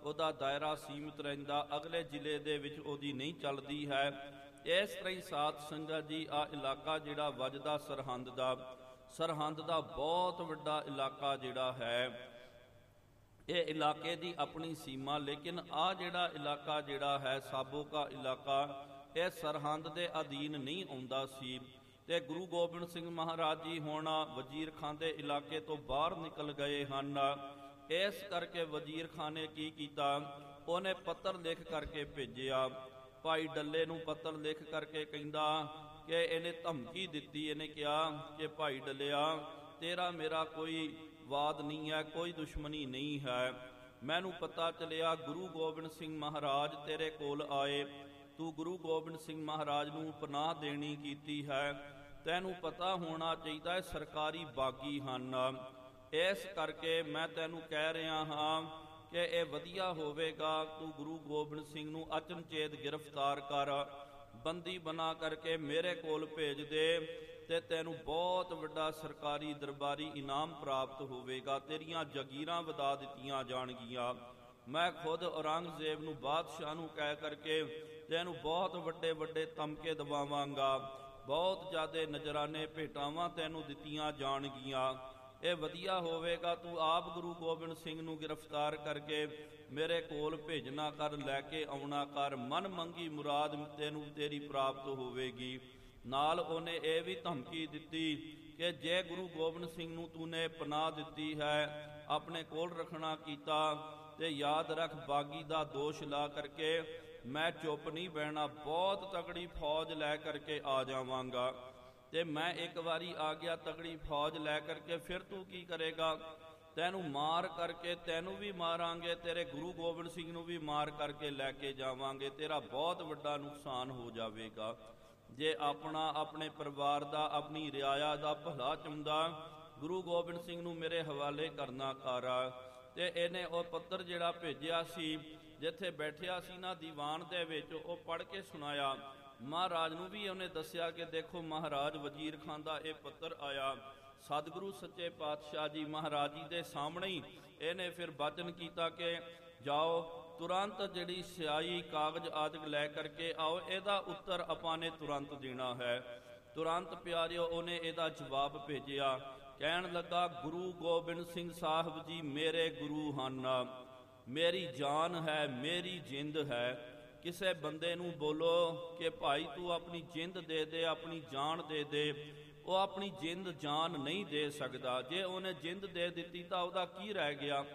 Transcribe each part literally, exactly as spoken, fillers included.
ਉਹਦਾ ਦਾਇਰਾ ਸੀਮਿਤ ਰਹਿੰਦਾ, ਅਗਲੇ ਜ਼ਿਲ੍ਹੇ ਦੇ ਵਿੱਚ ਉਹਦੀ ਨਹੀਂ ਚੱਲਦੀ ਹੈ। ਇਸ ਤਰ੍ਹਾਂ ਹੀ ਸਾਧ ਸੰਗਤ ਜੀ ਆ ਇਲਾਕਾ ਜਿਹੜਾ ਵੱਜਦਾ ਸਰਹੰਦ ਦਾ, ਸਰਹੰਦ ਦਾ ਬਹੁਤ ਵੱਡਾ ਇਲਾਕਾ ਜਿਹੜਾ ਹੈ, ਇਹ ਇਲਾਕੇ ਦੀ ਆਪਣੀ ਸੀਮਾ। ਲੇਕਿਨ ਆ ਜਿਹੜਾ ਇਲਾਕਾ ਜਿਹੜਾ ਹੈ ਸਾਬੋ ਕਾ ਇਲਾਕਾ, ਇਹ ਸਰਹੰਦ ਦੇ ਅਧੀਨ ਨਹੀਂ ਆਉਂਦਾ ਸੀ। ਤੇ ਗੁਰੂ ਗੋਬਿੰਦ ਸਿੰਘ ਮਹਾਰਾਜ ਜੀ ਹੁਣ ਵਜ਼ੀਰ ਖਾਨ ਦੇ ਇਲਾਕੇ ਤੋਂ ਬਾਹਰ ਨਿਕਲ ਗਏ ਹਨ। ਇਸ ਕਰਕੇ ਵਜ਼ੀਰ ਖਾਨ ਨੇ ਕੀ ਕੀਤਾ, ਉਹਨੇ ਪੱਤਰ ਲਿਖ ਕਰਕੇ ਭੇਜਿਆ। ਭਾਈ ਡੱਲੇ ਨੂੰ ਪੱਤਰ ਲਿਖ ਕਰਕੇ ਕਹਿੰਦਾ ਕਿ ਇਹਨੇ ਧਮਕੀ ਦਿੱਤੀ, ਇਹਨੇ ਕਿਹਾ ਕਿ ਭਾਈ ਡੱਲਿਆ ਤੇਰਾ ਮੇਰਾ ਕੋਈ ਵਾਦ ਨਹੀਂ ਹੈ, ਕੋਈ ਦੁਸ਼ਮਣੀ ਨਹੀਂ ਹੈ। ਮੈਨੂੰ ਪਤਾ ਚੱਲਿਆ ਗੁਰੂ ਗੋਬਿੰਦ ਸਿੰਘ ਮਹਾਰਾਜ ਤੇਰੇ ਕੋਲ ਆਏ, ਤੂੰ ਗੁਰੂ ਗੋਬਿੰਦ ਸਿੰਘ ਮਹਾਰਾਜ ਨੂੰ ਪਨਾਹ ਦੇਣੀ ਕੀਤੀ ਹੈ। ਤੈਨੂੰ ਪਤਾ ਹੋਣਾ ਚਾਹੀਦਾ ਹੈ ਸਰਕਾਰੀ ਬਾਗੀ ਹਨ। ਇਸ ਕਰਕੇ ਮੈਂ ਤੈਨੂੰ ਕਹਿ ਰਿਹਾ ਹਾਂ ਕਿ ਇਹ ਵਧੀਆ ਹੋਵੇਗਾ ਤੂੰ ਗੁਰੂ ਗੋਬਿੰਦ ਸਿੰਘ ਨੂੰ ਅਚਨਚੇਤ ਗ੍ਰਿਫਤਾਰ ਕਰ, ਬੰਦੀ ਬਣਾ ਕਰਕੇ ਮੇਰੇ ਕੋਲ ਭੇਜ ਦੇ, ਤੇ ਤੈਨੂੰ ਬਹੁਤ ਵੱਡਾ ਸਰਕਾਰੀ ਦਰਬਾਰੀ ਇਨਾਮ ਪ੍ਰਾਪਤ ਹੋਵੇਗਾ, ਤੇਰੀਆਂ ਜਗੀਰਾਂ ਵਧਾ ਦਿੱਤੀਆਂ ਜਾਣਗੀਆਂ। ਮੈਂ ਖੁਦ ਔਰੰਗਜ਼ੇਬ ਨੂੰ ਬਾਦਸ਼ਾਹ ਨੂੰ ਕਹਿ ਕਰਕੇ ਤੈਨੂੰ ਬਹੁਤ ਵੱਡੇ ਵੱਡੇ ਤਮਕੇ ਦਵਾਵਾਂਗਾ, ਬਹੁਤ ਜ਼ਿਆਦਾ ਨਜ਼ਰਾਨੇ ਭੇਟਾਵਾਂ ਤੈਨੂੰ ਦਿੱਤੀਆਂ ਜਾਣਗੀਆਂ। ਇਹ ਵਧੀਆ ਹੋਵੇਗਾ ਤੂੰ ਆਪ ਗੁਰੂ ਗੋਬਿੰਦ ਸਿੰਘ ਨੂੰ ਗ੍ਰਿਫਤਾਰ ਕਰਕੇ ਮੇਰੇ ਕੋਲ ਭੇਜਣਾ ਕਰ, ਲੈ ਕੇ ਆਉਣਾ ਕਰ, ਮਨ ਮੰਗੀ ਮੁਰਾਦ ਤੈਨੂੰ ਤੇਰੀ ਪ੍ਰਾਪਤ ਹੋਵੇਗੀ। ਨਾਲ ਉਹਨੇ ਇਹ ਵੀ ਧਮਕੀ ਦਿੱਤੀ ਕਿ ਜੇ ਗੁਰੂ ਗੋਬਿੰਦ ਸਿੰਘ ਨੂੰ ਤੂਨੇ ਪਨਾਹ ਦਿੱਤੀ ਹੈ, ਆਪਣੇ ਕੋਲ ਰੱਖਣਾ ਕੀਤਾ, ਤੇ ਯਾਦ ਰੱਖ ਬਾਗੀ ਦਾ ਦੋਸ਼ ਲਾ ਕਰਕੇ ਮੈਂ ਚੁੱਪ ਨਹੀਂ ਬਹਿਣਾ, ਬਹੁਤ ਤਕੜੀ ਫੌਜ ਲੈ ਕਰਕੇ ਆ ਜਾਵਾਂਗਾ। ਤੇ ਮੈਂ ਇੱਕ ਵਾਰੀ ਆ ਗਿਆ ਤਗੜੀ ਫੌਜ ਲੈ ਕਰਕੇ, ਫਿਰ ਤੂੰ ਕੀ ਕਰੇਗਾ, ਤੈਨੂੰ ਮਾਰ ਕਰਕੇ ਤੈਨੂੰ ਵੀ ਮਾਰਾਂਗੇ, ਤੇਰੇ ਗੁਰੂ ਗੋਬਿੰਦ ਸਿੰਘ ਨੂੰ ਵੀ ਮਾਰ ਕਰਕੇ ਲੈ ਕੇ ਜਾਵਾਂਗੇ, ਤੇਰਾ ਬਹੁਤ ਵੱਡਾ ਨੁਕਸਾਨ ਹੋ ਜਾਵੇਗਾ। ਜੇ ਆਪਣਾ ਆਪਣੇ ਪਰਿਵਾਰ ਦਾ ਆਪਣੀ ਰਿਆਇਆ ਦਾ ਭਲਾ ਚਾਹੁੰਦਾ, ਗੁਰੂ ਗੋਬਿੰਦ ਸਿੰਘ ਨੂੰ ਮੇਰੇ ਹਵਾਲੇ ਕਰਨਾ ਕਰ। ਤੇ ਇਹਨੇ ਉਹ ਪੱਤਰ ਜਿਹੜਾ ਭੇਜਿਆ ਸੀ, ਜਿੱਥੇ ਬੈਠਿਆ ਸੀ ਨਾ ਦੀਵਾਨ ਦੇ ਵਿੱਚ, ਉਹ ਪੜ੍ਹ ਕੇ ਸੁਣਾਇਆ। ਮਹਾਰਾਜ ਨੂੰ ਵੀ ਉਹਨੇ ਦੱਸਿਆ ਕਿ ਦੇਖੋ ਮਹਾਰਾਜ ਵਜ਼ੀਰ ਖਾਨ ਦਾ ਇਹ ਪੱਤਰ ਆਇਆ। ਸਤਿਗੁਰੂ ਸੱਚੇ ਪਾਤਸ਼ਾਹ ਜੀ ਮਹਾਰਾਜ ਜੀ ਦੇ ਸਾਹਮਣੇ ਹੀ ਇਹਨੇ ਫਿਰ ਬਚਨ ਕੀਤਾ ਕਿ ਜਾਓ ਤੁਰੰਤ ਜਿਹੜੀ ਸਿਆਹੀ ਕਾਗਜ਼ ਆਦਿ ਲੈ ਕਰਕੇ ਆਓ, ਇਹਦਾ ਉੱਤਰ ਆਪਾਂ ਨੇ ਤੁਰੰਤ ਦੇਣਾ ਹੈ। ਤੁਰੰਤ ਪਿਆਰਿਓ ਉਹਨੇ ਇਹਦਾ ਜਵਾਬ ਭੇਜਿਆ, ਕਹਿਣ ਲੱਗਾ ਗੁਰੂ ਗੋਬਿੰਦ ਸਿੰਘ ਸਾਹਿਬ ਜੀ ਮੇਰੇ ਗੁਰੂ ਹਨ, ਮੇਰੀ ਜਾਨ ਹੈ, ਮੇਰੀ ਜਿੰਦ ਹੈ। ਕਿਸੇ ਬੰਦੇ ਨੂੰ ਬੋਲੋ ਕਿ ਭਾਈ ਤੂੰ ਆਪਣੀ ਜਿੰਦ ਦੇ ਦੇ, ਆਪਣੀ ਜਾਨ ਦੇ ਦੇ, ਉਹ ਆਪਣੀ ਜਿੰਦ ਜਾਨ ਨਹੀਂ ਦੇ ਸਕਦਾ। ਜੇ ਉਹਨੇ ਜਿੰਦ ਦੇ ਦਿੱਤੀ ਤਾਂ ਉਹਦਾ ਕੀ ਰਹਿ ਗਿਆ,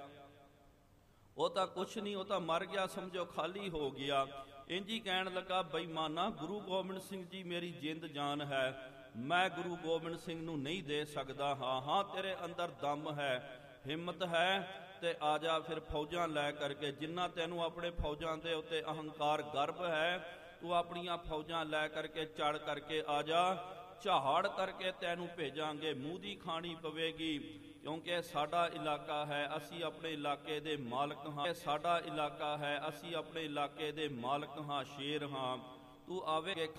ਉਹ ਤਾਂ ਕੁਛ ਨਹੀਂ, ਉਹ ਤਾਂ ਮਰ ਗਿਆ, ਸਮਝੋ ਖਾਲੀ ਹੋ ਗਿਆ। ਇੰਝ ਹੀ ਕਹਿਣ ਲੱਗਾ ਬੇਈਮਾਨਾ, ਗੁਰੂ ਗੋਬਿੰਦ ਸਿੰਘ ਜੀ ਮੇਰੀ ਜਿੰਦ ਜਾਨ ਹੈ, ਮੈਂ ਗੁਰੂ ਗੋਬਿੰਦ ਸਿੰਘ ਨੂੰ ਨਹੀਂ ਦੇ ਸਕਦਾ। ਹਾਂ ਹਾਂ ਤੇਰੇ ਅੰਦਰ ਦਮ ਹੈ, ਹਿੰਮਤ ਹੈ, ਤੇ ਆ ਜਾ ਫਿਰ ਫੌਜਾਂ ਲੈ ਕਰਕੇ, ਜਿੰਨਾ ਤੈਨੂੰ ਆਪਣੇ ਫੌਜਾਂ ਦੇ ਉੱਤੇ ਅਹੰਕਾਰ ਗਰਵ ਹੈ, ਤੂੰ ਆਪਣੀਆਂ ਫੌਜਾਂ ਲੈ ਕਰਕੇ ਚੜ ਕਰਕੇ ਆ ਜਾ, ਝਾੜ ਕਰਕੇ ਤੈਨੂੰ ਭੇਜਾਂਗੇ, ਮੂੰਹ ਦੀ ਖਾਣੀ ਪਵੇਗੀ, ਕਿਉਂਕਿ ਸਾਡਾ ਇਲਾਕਾ ਹੈ, ਅਸੀਂ ਆਪਣੇ ਇਲਾਕੇ ਦੇ ਮਾਲਕ ਹਾਂ, ਸਾਡਾ ਇਲਾਕਾ ਹੈ, ਅਸੀਂ ਆਪਣੇ ਇਲਾਕੇ ਦੇ ਮਾਲਕ ਹਾਂ, ਸ਼ੇਰ ਹਾਂ। ਤੂੰ ਆਵੇ